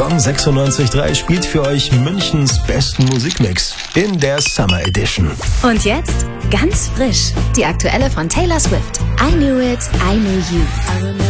Gong 96.3 spielt für euch Münchens besten Musikmix in der Summer Edition. Und jetzt ganz frisch die aktuelle von Taylor Swift. I Knew It, I Knew You.